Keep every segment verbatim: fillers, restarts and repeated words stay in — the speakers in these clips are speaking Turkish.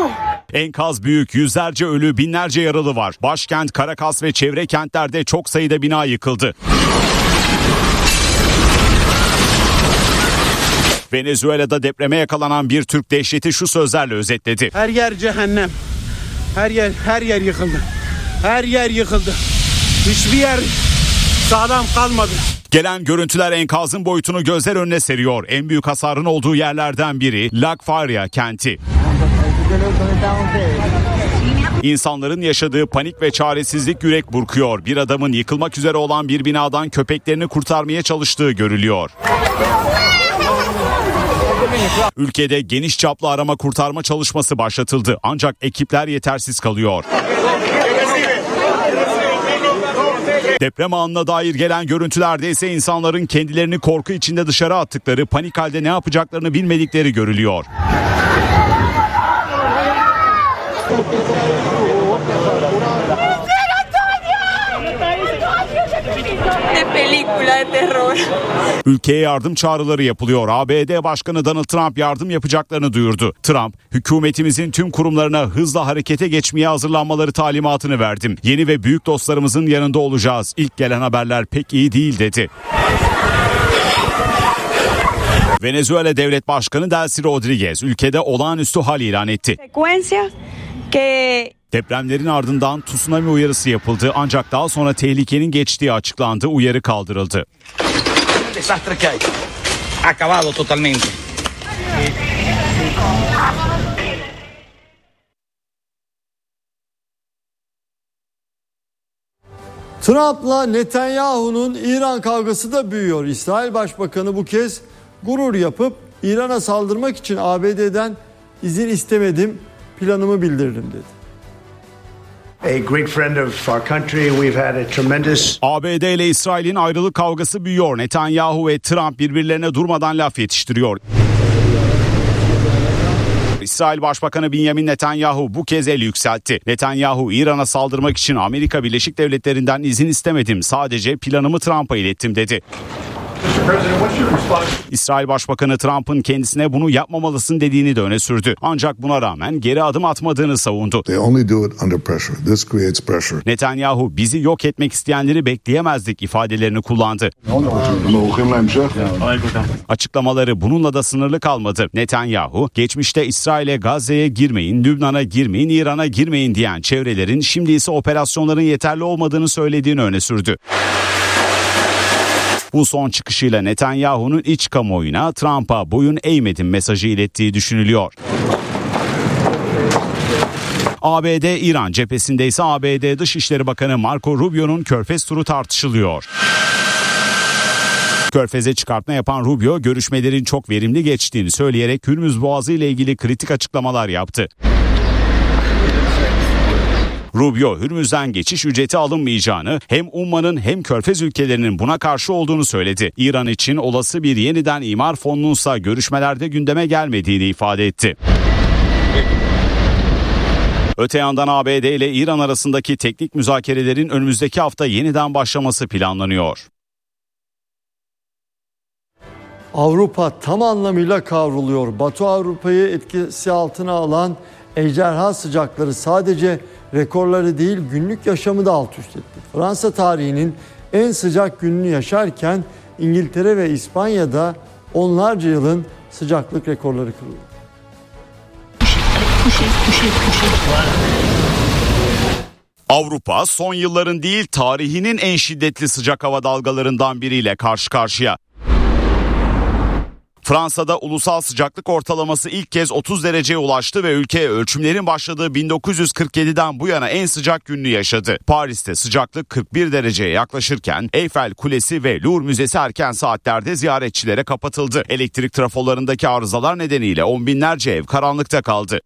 Enkaz büyük, yüzlerce ölü, binlerce yaralı var. Başkent Caracas ve çevre kentlerde çok sayıda bina yıkıldı. Venezuela'da depreme yakalanan bir Türk dehşeti şu sözlerle özetledi. Her yer cehennem. Her yer her yer yıkıldı. Her yer yıkıldı. Hiçbir yer sağlam kalmadı. Gelen görüntüler enkazın boyutunu gözler önüne seriyor. En büyük hasarın olduğu yerlerden biri La Faria kenti. İnsanların yaşadığı panik ve çaresizlik yürek burkuyor. Bir adamın yıkılmak üzere olan bir binadan köpeklerini kurtarmaya çalıştığı görülüyor. Ülkede geniş çaplı arama kurtarma çalışması başlatıldı. Ancak ekipler yetersiz kalıyor. Deprem anına dair gelen görüntülerde ise insanların kendilerini korku içinde dışarı attıkları, panik halde ne yapacaklarını bilmedikleri görülüyor. Ülkeye yardım çağrıları yapılıyor. A B D Başkanı Donald Trump yardım yapacaklarını duyurdu. Trump, hükümetimizin tüm kurumlarına hızla harekete geçmeye hazırlanmaları talimatını verdim. Yeni ve büyük dostlarımızın yanında olacağız. İlk gelen haberler pek iyi değil dedi. Venezuela Devlet Başkanı Delcy Rodriguez ülkede olağanüstü hal ilan etti. Depremlerin ardından tsunami uyarısı yapıldı ancak daha sonra tehlikenin geçtiği açıklandı, uyarı kaldırıldı. Trump'la Netanyahu'nun İran kavgası da büyüyor. İsrail Başbakanı bu kez gurur yapıp İran'a saldırmak için A B D'den izin istemedim, planımı bildiririm dedi. A great friend of our country. We've had a tremendous... A B D ile İsrail'in ayrılık kavgası büyüyor. Netanyahu ve Trump birbirlerine durmadan laf yetiştiriyor. İsrail Başbakanı Benjamin Netanyahu bu kez el yükseltti. Netanyahu, İran'a saldırmak için Amerika Birleşik Devletleri'nden izin istemedim. Sadece planımı Trump'a ilettim dedi. İsrail Başbakanı Trump'ın kendisine bunu yapmamalısın dediğini de öne sürdü. Ancak buna rağmen geri adım atmadığını savundu. Netanyahu, bizi yok etmek isteyenleri bekleyemezdik ifadelerini kullandı. Açıklamaları bununla da sınırlı kalmadı. Netanyahu, geçmişte İsrail'e, Gazze'ye girmeyin, Lübnan'a girmeyin, İran'a girmeyin diyen çevrelerin şimdi ise operasyonların yeterli olmadığını söylediğini öne sürdü. Bu son çıkışıyla Netanyahu'nun iç kamuoyuna Trump'a boyun eğmedim mesajı ilettiği düşünülüyor. A B D-İran cephesinde ise A B D Dışişleri Bakanı Marco Rubio'nun Körfez turu tartışılıyor. Körfez'e çıkartma yapan Rubio, görüşmelerin çok verimli geçtiğini söyleyerek Hürmüz Boğazı ile ilgili kritik açıklamalar yaptı. Rubio, Hürmüz'den geçiş ücreti alınmayacağını, hem Umman'ın hem Körfez ülkelerinin buna karşı olduğunu söyledi. İran için olası bir yeniden imar fonununsa görüşmelerde gündeme gelmediğini ifade etti. Öte yandan A B D ile İran arasındaki teknik müzakerelerin önümüzdeki hafta yeniden başlaması planlanıyor. Avrupa tam anlamıyla kavruluyor. Batı Avrupa'yı etkisi altına alan ejderha sıcakları sadece rekorları değil, günlük yaşamı da alt üst etti. Fransa tarihinin en sıcak gününü yaşarken İngiltere ve İspanya'da onlarca yılın sıcaklık rekorları kırıldı. Avrupa son yılların değil, tarihinin en şiddetli sıcak hava dalgalarından biriyle karşı karşıya. Fransa'da ulusal sıcaklık ortalaması ilk kez otuz dereceye ulaştı ve ülke ölçümlerin başladığı bin dokuz yüz kırk yediden bu yana en sıcak gününü yaşadı. Paris'te sıcaklık kırk bir dereceye yaklaşırken Eyfel Kulesi ve Louvre Müzesi erken saatlerde ziyaretçilere kapatıldı. Elektrik trafolarındaki arızalar nedeniyle on binlerce ev karanlıkta kaldı.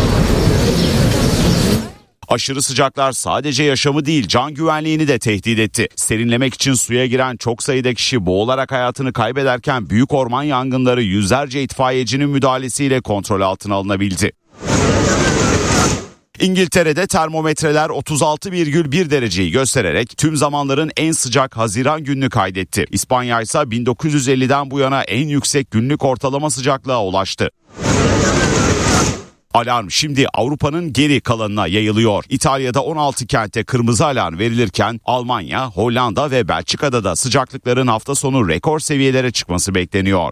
Aşırı sıcaklar sadece yaşamı değil, can güvenliğini de tehdit etti. Serinlemek için suya giren çok sayıda kişi boğularak hayatını kaybederken büyük orman yangınları yüzlerce itfaiyecinin müdahalesiyle kontrol altına alınabildi. İngiltere'de termometreler otuz altı virgül bir dereceyi göstererek tüm zamanların en sıcak Haziran gününü kaydetti. İspanya ise bin dokuz yüz elliden bu yana en yüksek günlük ortalama sıcaklığa ulaştı. Alarm şimdi Avrupa'nın geri kalanına yayılıyor. İtalya'da on altı kentte kırmızı alarm verilirken Almanya, Hollanda ve Belçika'da da sıcaklıkların hafta sonu rekor seviyelere çıkması bekleniyor.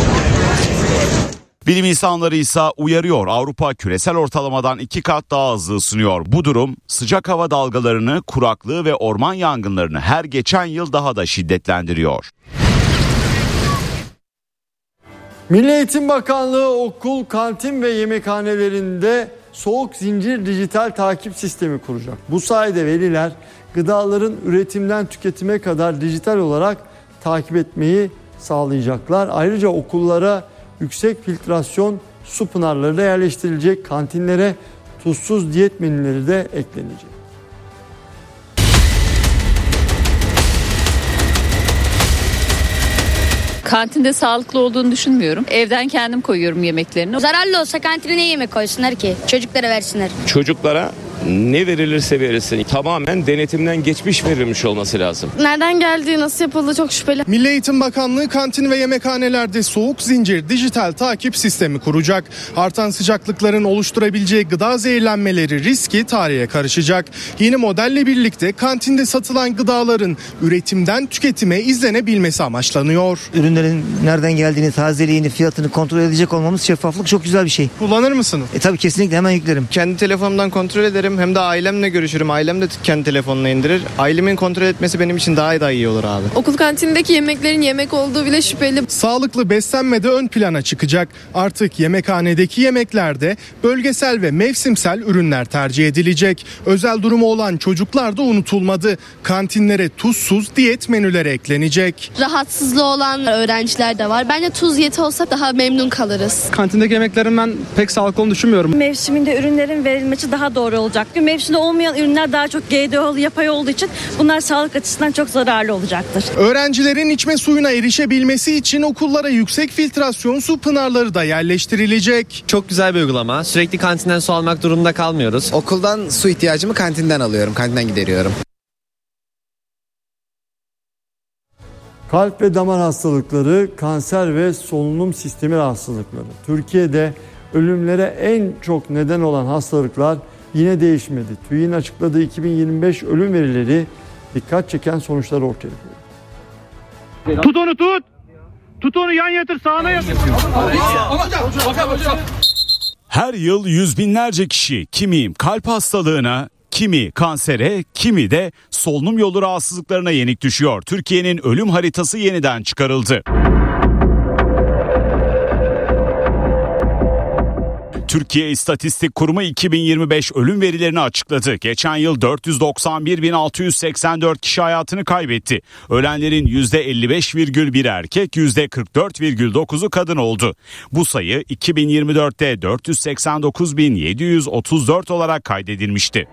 Bilim insanları ise uyarıyor. Avrupa küresel ortalamadan iki kat daha hızlı ısınıyor. Bu durum sıcak hava dalgalarını, kuraklığı ve orman yangınlarını her geçen yıl daha da şiddetlendiriyor. Milli Eğitim Bakanlığı okul, kantin ve yemekhanelerinde soğuk zincir dijital takip sistemi kuracak. Bu sayede veliler gıdaların üretimden tüketime kadar dijital olarak takip etmeyi sağlayacaklar. Ayrıca okullara yüksek filtrasyon su pınarları da yerleştirilecek. Kantinlere tuzsuz diyet menüleri de eklenecek. Kantinde sağlıklı olduğunu düşünmüyorum. Evden kendim koyuyorum yemeklerini. Zararlı olsa kantine ne yemek koysunlar ki? Çocuklara versinler. Çocuklara ne verilirse verilsin tamamen denetimden geçmiş verilmiş olması lazım. Nereden geldiği, nasıl yapıldığı çok şüpheli. Milli Eğitim Bakanlığı kantin ve yemekhanelerde soğuk zincir dijital takip sistemi kuracak. Artan sıcaklıkların oluşturabileceği gıda zehirlenmeleri riski tarihe karışacak. Yeni modelle birlikte kantinde satılan gıdaların üretimden tüketime izlenebilmesi amaçlanıyor. Ürünlerin nereden geldiğini, tazeliğini, fiyatını kontrol edecek olmamız, şeffaflık çok güzel bir şey. Kullanır mısınız? E tabii kesinlikle, hemen yüklerim. Kendi telefonumdan kontrol ederim. Hem de ailemle görüşürüm. Ailem de kendi telefonuna indirir. Ailemin kontrol etmesi benim için daha da iyi olur abi. Okul kantinindeki yemeklerin yemek olduğu bile şüpheli. Sağlıklı beslenme de ön plana çıkacak. Artık yemekhanedeki yemeklerde bölgesel ve mevsimsel ürünler tercih edilecek. Özel durumu olan çocuklar da unutulmadı. Kantinlere tuzsuz diyet menüleri eklenecek. Rahatsızlığı olan öğrenciler de var. Bence tuz diyeti olsa daha memnun kalırız. Kantindeki yemeklerin ben pek sağlıklı olduğunu düşünmüyorum. Mevsiminde ürünlerin verilmesi daha doğru olacak. Mevsimde olmayan ürünler daha çok G D O'lu, yapay olduğu için bunlar sağlık açısından çok zararlı olacaktır. Öğrencilerin içme suyuna erişebilmesi için okullara yüksek filtrasyon su pınarları da yerleştirilecek. Çok güzel bir uygulama. Sürekli kantinden su almak durumunda kalmıyoruz. Okuldan su ihtiyacımı kantinden alıyorum, kantinden gideriyorum. Kalp ve damar hastalıkları, kanser ve solunum sistemi rahatsızlıkları. Türkiye'de ölümlere en çok neden olan hastalıklar yine değişmedi. TÜİK'in açıkladığı iki bin yirmi beş ölüm verileri dikkat çeken sonuçlar ortaya koyuyor. Tut onu tut. Tut onu, yan yatır, sağına yatır. Her yıl yüz binlerce kişi kimi kalp hastalığına, kimi kansere, kimi de solunum yolu rahatsızlıklarına yenik düşüyor. Türkiye'nin ölüm haritası yeniden çıkarıldı. Türkiye İstatistik Kurumu iki bin yirmi beş ölüm verilerini açıkladı. Geçen yıl dört yüz doksan bir bin altı yüz seksen dört kişi hayatını kaybetti. Ölenlerin yüzde elli beş virgül bir erkek, yüzde kırk dört virgül dokuzu kadın oldu. Bu sayı iki bin yirmi dörtte dört yüz seksen dokuz bin yedi yüz otuz dört olarak kaydedilmişti.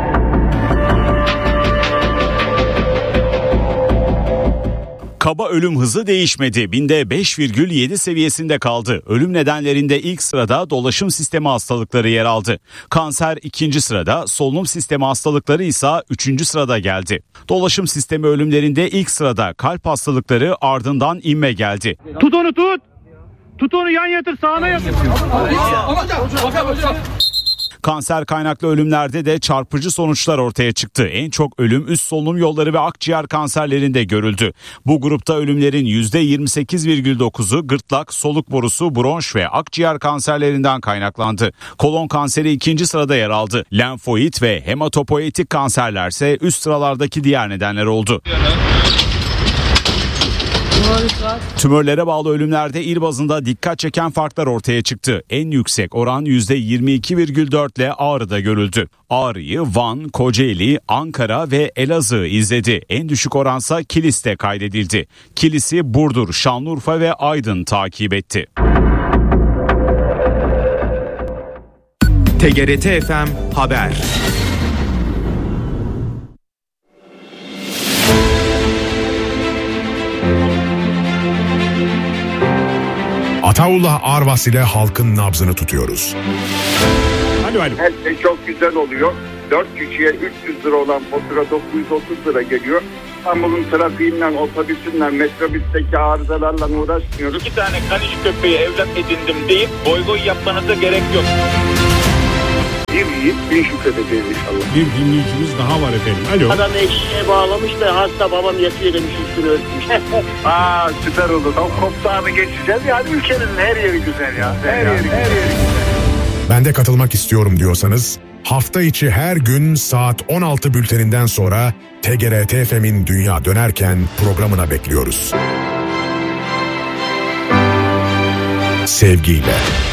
Kaba ölüm hızı değişmedi. Binde beş virgül yedi seviyesinde kaldı. Ölüm nedenlerinde ilk sırada dolaşım sistemi hastalıkları yer aldı. Kanser ikinci sırada, solunum sistemi hastalıkları ise üçüncü sırada geldi. Dolaşım sistemi ölümlerinde ilk sırada kalp hastalıkları, ardından inme geldi. Tut onu tut. Tut onu, yan yatır, sağına yatır. Kanser kaynaklı ölümlerde de çarpıcı sonuçlar ortaya çıktı. En çok ölüm üst solunum yolları ve akciğer kanserlerinde görüldü. Bu grupta ölümlerin yüzde yirmi sekiz virgül dokuzu gırtlak, soluk borusu, bronş ve akciğer kanserlerinden kaynaklandı. Kolon kanseri ikinci sırada yer aldı. Lenfoid ve hematopoietik kanserlerse üst sıralardaki diğer nedenler oldu. Tümörlere bağlı ölümlerde il bazında dikkat çeken farklar ortaya çıktı. En yüksek oran yüzde yirmi iki virgül dört ile Ağrı'da görüldü. Ağrı'yı Van, Kocaeli, Ankara ve Elazığ izledi. En düşük oransa Kilis'te kaydedildi. Kilis'i Burdur, Şanlıurfa ve Aydın takip etti. T G R T F M Haber. Ataullah Arvas ile halkın nabzını tutuyoruz. Alo, alo. Her şey çok güzel oluyor. dört kişiye üç yüz lira olan fatura dokuz yüz otuz lira geliyor. İstanbul'un trafiğinden, otobüsünden, metrobüsteki arızalarla uğraşmıyoruz. İki tane kaniş köpeği evlat edindim deyip boy boy yapmanıza gerek yok. deyip bin şükredeceğiz inşallah. Bir dinleyicimiz daha var efendim. Alo. Adam eşeğe bağlamış da hasta babam yatıyor demiş üstünü örtmüş. Aa süper oldu. Tam koptağını geçeceğiz. Yani ülkenin her yeri güzel ya. Her, her yeri güzel. Her yeri güzel. Ben de katılmak istiyorum diyorsanız hafta içi her gün saat on altı bülteninden sonra T G R T F M'in Dünya Dönerken programına bekliyoruz. Sevgiyle.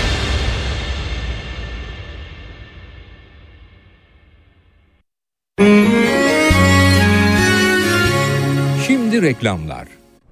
Şimdi reklamlar.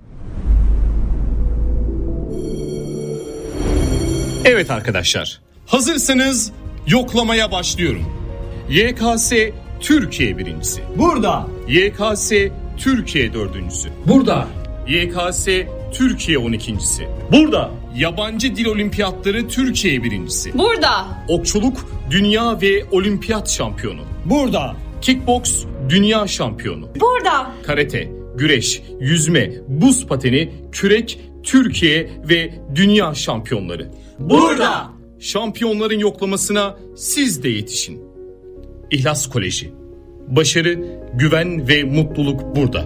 Evet arkadaşlar, hazırsanız yoklamaya başlıyorum. Y K S Türkiye birincisi. Burada. Y K S Türkiye dördüncüsü. Burada. Y K S Türkiye on ikincisi. Burada. Yabancı dil olimpiyatları Türkiye birincisi. Burada. Okçuluk dünya ve olimpiyat şampiyonu. Burada. Kickboks dünya şampiyonu. Burada. Karate, güreş, yüzme, buz pateni, kürek, Türkiye ve dünya şampiyonları. Burada. Şampiyonların yoklamasına siz de yetişin. İhlas Koleji. Başarı, güven ve mutluluk burada.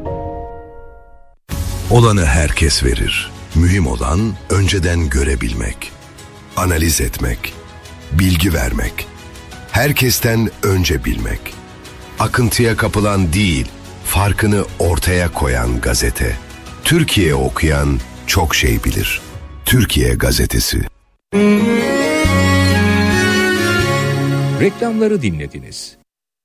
Olanı herkes verir. Mühim olan önceden görebilmek, analiz etmek, bilgi vermek, herkesten önce bilmek. Akıntıya kapılan değil, farkını ortaya koyan gazete. Türkiye okuyan çok şey bilir. Türkiye Gazetesi. Reklamları dinlediniz.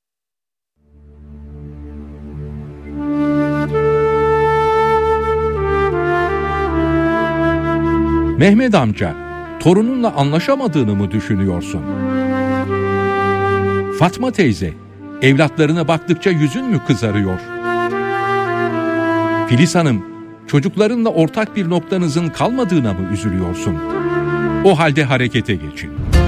Mehmet amca, torununla anlaşamadığını mı düşünüyorsun? Fatma teyze, evlatlarına baktıkça yüzün mü kızarıyor? Filiz Hanım, çocuklarınla ortak bir noktanızın kalmadığına mı üzülüyorsun? O halde harekete geçin.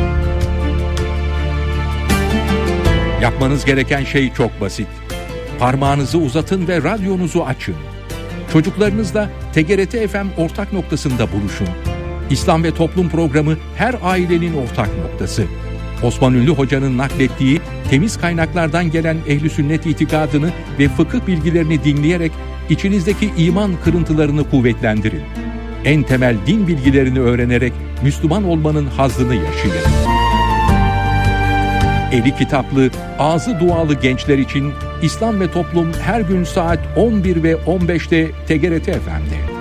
Yapmanız gereken şey çok basit. Parmağınızı uzatın ve radyonuzu açın. Çocuklarınızla T G R T F M ortak noktasında buluşun. İslam ve Toplum programı her ailenin ortak noktası. Osman Ünlü Hoca'nın naklettiği temiz kaynaklardan gelen ehl-i sünnet itikadını ve fıkıh bilgilerini dinleyerek içinizdeki iman kırıntılarını kuvvetlendirin. En temel din bilgilerini öğrenerek Müslüman olmanın hazzını yaşayın. Eli kitaplı, ağzı dualı gençler için İslam ve Toplum her gün saat on bir ve on beşte T G R T F M'de.